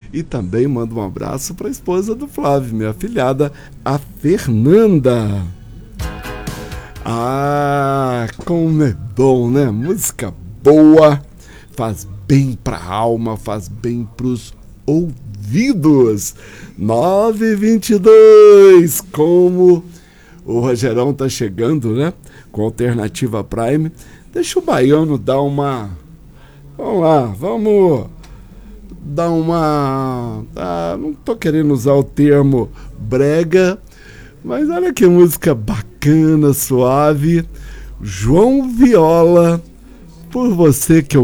E também mando um abraço para a esposa do Flávio, minha afilhada, a Fernanda. Ah, como é bom, né? Música boa, faz bem pra alma, faz bem pros ouvidos. 9h22, como o Rogerão tá chegando, né? Com Alternativa Prime. Deixa o baiano dar uma... Vamos lá, vamos dar uma... não tô querendo usar o termo brega, mas olha que música bacana, suave. João Viola, por você que eu